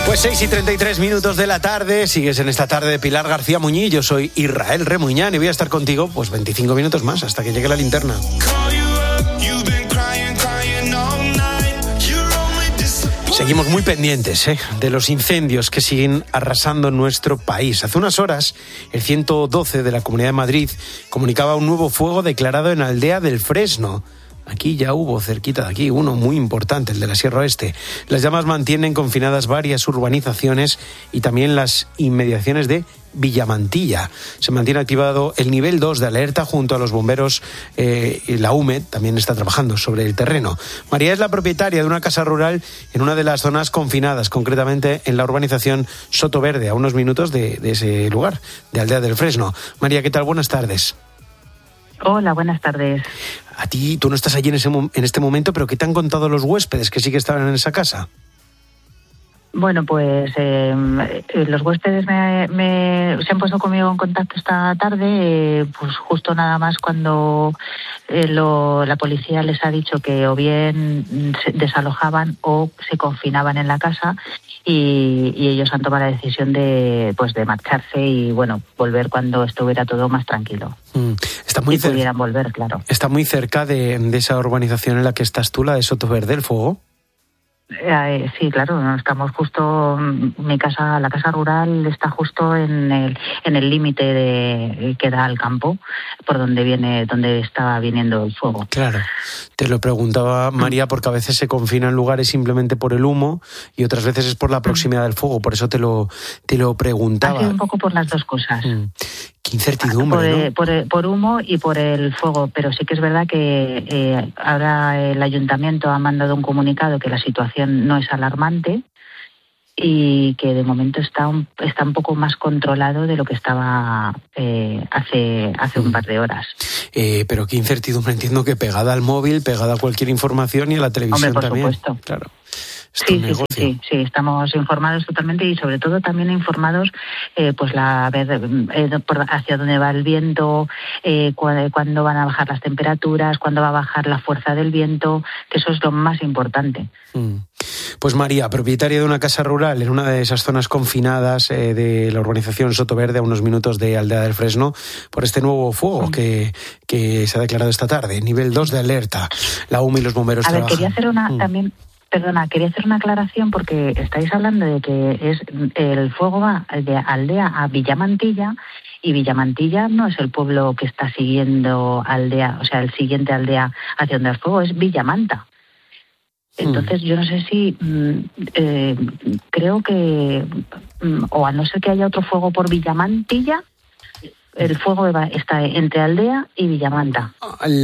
Pues 6:33 de la tarde, sigues en esta tarde de Pilar García Muñiz, yo soy Israel Remuñán y voy a estar contigo pues 25 minutos más hasta que llegue la linterna. Seguimos muy pendientes de los incendios que siguen arrasando nuestro país. Hace unas horas, el 112 de la Comunidad de Madrid comunicaba un nuevo fuego declarado en Aldea del Fresno. Aquí ya hubo, cerquita de aquí, uno muy importante, el de la Sierra Oeste. Las llamas mantienen confinadas varias urbanizaciones y también las inmediaciones de Villamantilla. Se mantiene activado el nivel 2 de alerta junto a los bomberos. La UMED también está trabajando sobre el terreno. María es la propietaria de una casa rural en una de las zonas confinadas, concretamente en la urbanización Soto Verde, a unos minutos de ese lugar, de Aldea del Fresno. María, ¿qué tal? Buenas tardes. Hola, buenas tardes. A ti, tú no estás allí en este momento, pero ¿qué te han contado los huéspedes que sí que estaban en esa casa? Bueno, pues los huéspedes se han puesto conmigo en contacto esta tarde, pues justo nada más cuando la policía les ha dicho que o bien se desalojaban o se confinaban en la casa y ellos han tomado la decisión de marcharse y volver cuando estuviera todo más tranquilo. Está muy pudieran volver, claro. Está muy cerca de esa urbanización en la que estás tú, la de Soto Verde, el fuego. Sí, claro, estamos justo, la casa rural está justo en el límite que da al campo, por donde estaba viniendo el fuego. Claro, te lo preguntaba, María, porque a veces se confinan lugares simplemente por el humo y otras veces es por la proximidad del fuego, por eso te lo preguntaba. Ha sido un poco por las dos cosas. Qué incertidumbre, ¿no? Por humo y por el fuego, pero sí que es verdad que ahora el ayuntamiento ha mandado un comunicado que la situación no es alarmante y que de momento está un poco más controlado de lo que estaba hace un par de horas. Pero qué incertidumbre, entiendo que pegada al móvil, pegada a cualquier información y a la televisión. Por también. Supuesto. Claro. Sí, estamos informados totalmente y sobre todo también informados hacia dónde va el viento, cuándo van a bajar las temperaturas, cuándo va a bajar la fuerza del viento, que eso es lo más importante. Pues María, propietaria de una casa rural en una de esas zonas confinadas de la urbanización Soto Verde, a unos minutos de Aldea del Fresno, por este nuevo fuego que se ha declarado esta tarde, nivel 2 de alerta. La UME y los bomberos trabajan. Quería hacer quería hacer una aclaración porque estáis hablando de que el fuego va de Aldea a Villamantilla y Villamantilla no es el pueblo que está siguiendo Aldea, o sea, el siguiente Aldea hacia donde el fuego es Villamanta. Entonces yo no sé si creo que o a no ser que haya otro fuego por Villamantilla, el fuego está entre Aldea y Villamanta.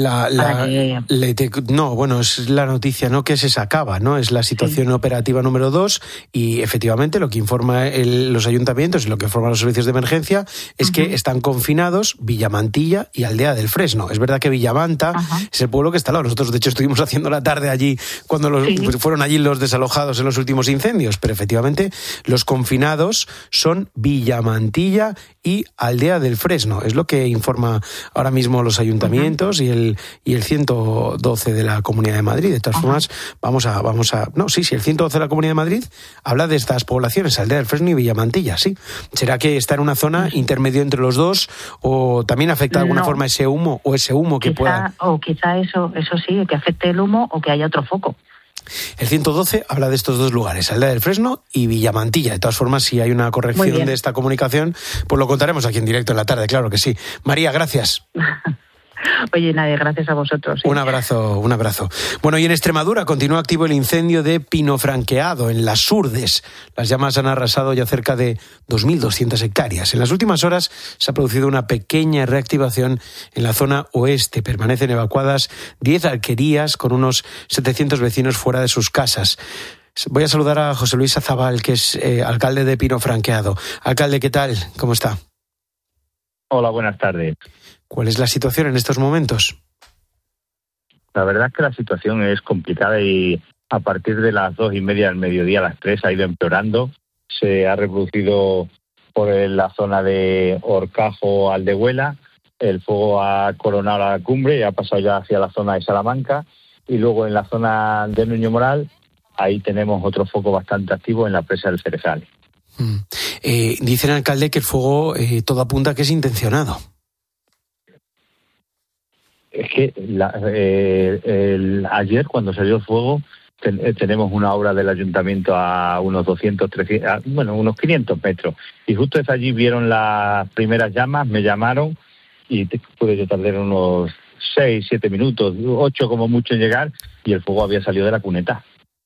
No, es la noticia, ¿no? Que se sacaba, ¿no? Es la situación operativa número 2 y efectivamente lo que informa los ayuntamientos y lo que informan los servicios de emergencia es que están confinados Villamantilla y Aldea del Fresno. Es verdad que Villamanta es el pueblo que está al lado. Nosotros, de hecho, estuvimos haciendo la tarde allí cuando fueron allí los desalojados en los últimos incendios, pero efectivamente los confinados son Villamantilla y Aldea del Fresno. Es lo que informa ahora mismo los ayuntamientos y el 112 de la Comunidad de Madrid. De todas formas, el 112 de la Comunidad de Madrid habla de estas poblaciones, Aldea del Fresno y Villamantilla, sí. ¿Será que está en una zona intermedio entre los dos o también afecta de alguna forma ese humo que pueda...? O quizá eso sí, que afecte el humo o que haya otro foco. El 112 habla de estos dos lugares, Aldea del Fresno y Villamantilla. De todas formas, si hay una corrección de esta comunicación, pues lo contaremos aquí en directo en la tarde, claro que sí. María, gracias. Oye, nadie, gracias a vosotros. Un abrazo. Bueno, y en Extremadura continúa activo el incendio de Pinofranqueado, en Las Urdes. Las llamas han arrasado ya cerca de 2.200 hectáreas. En las últimas horas se ha producido una pequeña reactivación en la zona oeste. Permanecen evacuadas 10 alquerías con unos 700 vecinos fuera de sus casas. Voy a saludar a José Luis Azabal, que es alcalde de Pinofranqueado. Alcalde, ¿qué tal? ¿Cómo está? Hola, buenas tardes. ¿Cuál es la situación en estos momentos? La verdad es que la situación es complicada y a partir de las 2:30 del mediodía a las 3 ha ido empeorando. Se ha reproducido por la zona de Horcajo, Aldehuela. El fuego ha coronado la cumbre y ha pasado ya hacia la zona de Salamanca. Y luego en la zona de Nuño Moral ahí tenemos otro foco bastante activo en la presa del Cerezal. Dice el alcalde que el fuego todo apunta a que es intencionado. Es que ayer, cuando salió el fuego, tenemos una obra del ayuntamiento a unos 200, 300, unos 500 metros. Y justo desde allí vieron las primeras llamas, me llamaron y pude yo tardar unos 6, 7 minutos, 8 como mucho en llegar, y el fuego había salido de la cuneta.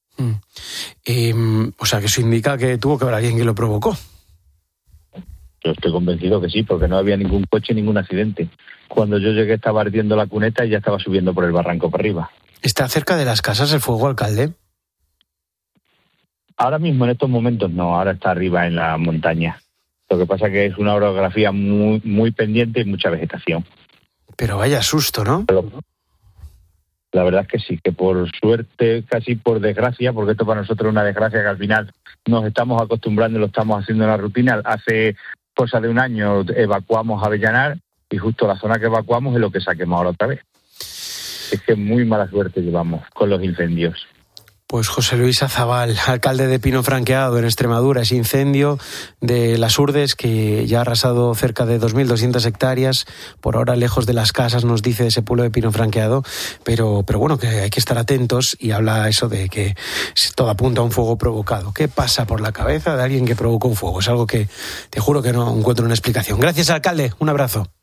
O sea, que eso indica que tuvo que haber alguien que lo provocó. Yo estoy convencido que sí, porque no había ningún coche, ningún accidente. Cuando yo llegué estaba ardiendo la cuneta y ya estaba subiendo por el barranco para arriba. ¿Está cerca de las casas el fuego, alcalde? Ahora mismo, en estos momentos, no. Ahora está arriba en la montaña. Lo que pasa es que es una orografía muy, muy pendiente y mucha vegetación. Pero vaya susto, ¿no? La verdad es que sí, que por suerte, casi por desgracia, porque esto para nosotros es una desgracia que al final nos estamos acostumbrando y lo estamos haciendo en la rutina. Hace cosa de un año evacuamos a Avellanar y justo la zona que evacuamos es lo que saquemos ahora otra vez. Es que muy mala suerte llevamos con los incendios. Pues José Luis Azabal, alcalde de Pino Franqueado en Extremadura, ese incendio de Las Urdes que ya ha arrasado cerca de 2.200 hectáreas, por ahora lejos de las casas, nos dice ese pueblo de Pino Franqueado, pero bueno, que hay que estar atentos, y habla eso de que todo apunta a un fuego provocado. ¿Qué pasa por la cabeza de alguien que provocó un fuego? Es algo que te juro que no encuentro una explicación. Gracias, alcalde, un abrazo.